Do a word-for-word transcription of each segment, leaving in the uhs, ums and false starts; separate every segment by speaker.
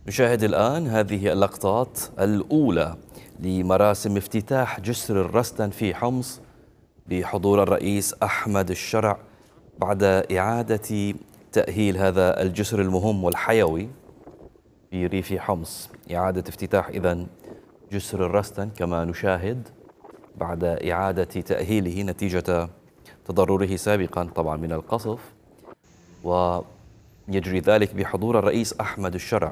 Speaker 1: نشاهد الآن هذه اللقطات الأولى لمراسم افتتاح جسر الرستن في حمص بحضور الرئيس أحمد الشرع بعد إعادة تأهيل هذا الجسر المهم والحيوي في ريف حمص. إعادة افتتاح إذن جسر الرستن كما نشاهد بعد إعادة تأهيله نتيجة تضرره سابقا طبعا من القصف، ويجري ذلك بحضور الرئيس أحمد الشرع.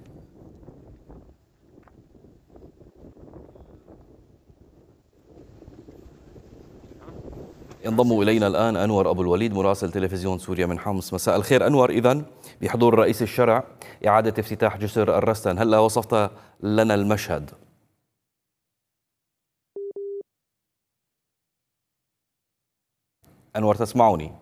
Speaker 1: ينضم إلينا الآن أنور أبو الوليد مراسل تلفزيون سوريا من حمص. مساء الخير أنور. إذن بحضور رئيس الشرع إعادة افتتاح جسر الرستن، هل وصفت لنا المشهد؟ أنور تسمعني؟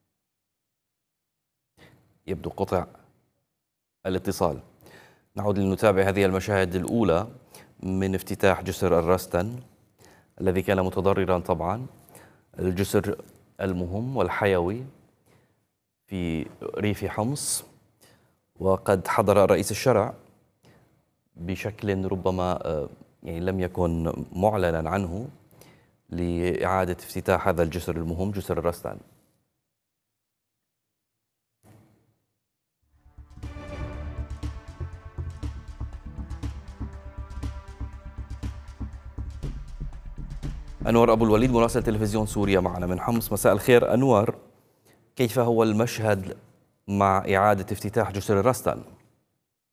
Speaker 1: يبدو قطع الاتصال. نعود لنتابع هذه المشاهد الأولى من افتتاح جسر الرستن الذي كان متضررا طبعا، الجسر المهم والحيوي في ريف حمص، وقد حضر رئيس الشرع بشكل ربما يعني لم يكن معلنا عنه لإعادة افتتاح هذا الجسر المهم جسر الرستن. أنور أبو الوليد مراسل تلفزيون سوريا معنا من حمص. مساء الخير أنور، كيف هو المشهد مع إعادة افتتاح جسر الرستن؟